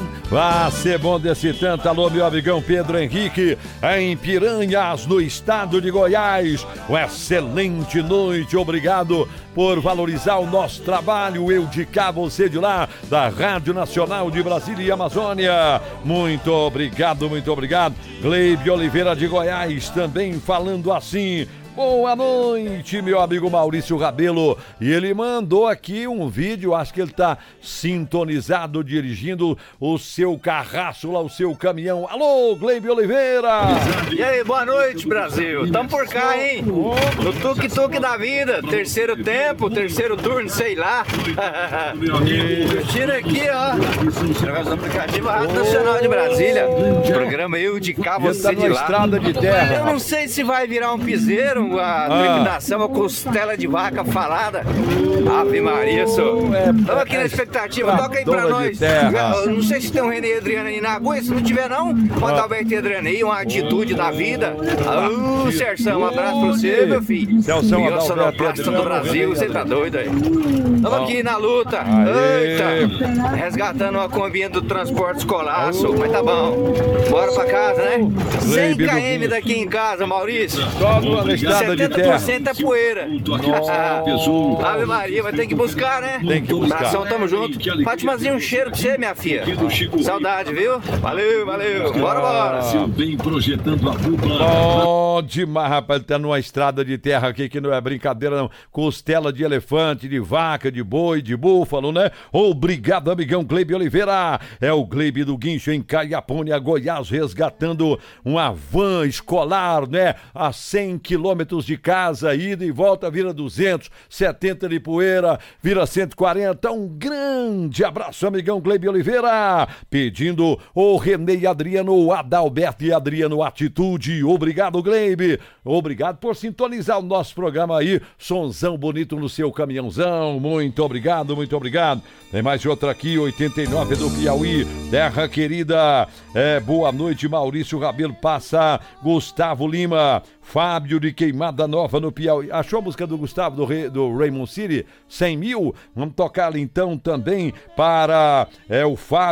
Vai ser bom desse tanto. Alô, meu amigão Pedro Henrique, em Piranhas, no estado de Goiás. Uma excelente noite, obrigado por valorizar o nosso trabalho. Eu de cá, você de lá, da Rádio Nacional de Brasília e Amazônia. Muito obrigado, muito obrigado. Gleibe Oliveira de Goiás também falando assim. Boa noite, meu amigo Maurício Rabelo. E ele mandou aqui um vídeo, acho que ele tá sintonizado, dirigindo o seu carraço lá, o seu caminhão. Alô, Gleibe Oliveira! E aí, boa noite, Brasil. Tamo por cá, hein? No tuk-tuk da vida. Terceiro tempo, terceiro turno, sei lá. Tira aqui, ó. Através do aplicativo Rádio Nacional de Brasília. Programa Eu de Cá, você de lá. Estrada de terra. Eu não sei se vai virar um piseiro, a trepidação, a costela de vaca falada. Ave Maria, só. Estamos aqui na expectativa. Toca aí pra nós. Eu não sei se tem um René Adriano aí na agulha. Se não tiver, não, bota o Alberto Adriano aí, uma atitude da vida. Serção, um abraço pra você, meu filho. Celção, sonoplasta do Brasil, você tá doido aí? Estamos aqui na luta. Eita, resgatando uma combinha do transporte escolar, mas tá bom. Bora pra casa, né? 100 km daqui em casa, Maurício. 70% é poeira. Ave Maria, vai ter que buscar, né? Tem que buscar. Abração, tamo junto. Fatimazinha, um cheiro pra você, minha filha. Saudade, viu? Valeu, valeu. Bora. Bem projetando a dupla. Bom demais, rapaz. Ele tá numa estrada de terra aqui que não é brincadeira, não. Costela de elefante, de vaca, de boi, de búfalo, né? Obrigado, amigão Gleibe Oliveira. É o Gleibe do Guincho em Caiapônia, Goiás, resgatando uma van escolar, né? A 100 quilômetros de casa, ida e volta, vira 200, 70 de poeira, vira 140. Um grande abraço, amigão Gleibe Oliveira. Pedindo o René e Adriano, o Adalberto e Adriano Atitude. Obrigado, Gleibe. Obrigado por sintonizar o nosso programa aí. Sonzão bonito no seu caminhãozão. Muito obrigado, muito obrigado. Tem mais outra aqui, 89 do Piauí. Terra querida. Boa noite, Maurício Rabelo. Passa Gustavo Lima. Fábio de Queimada Nova no Piauí. Achou a música do Gustavo do Raymond City? 100 mil? Vamos tocar então também para o Fábio.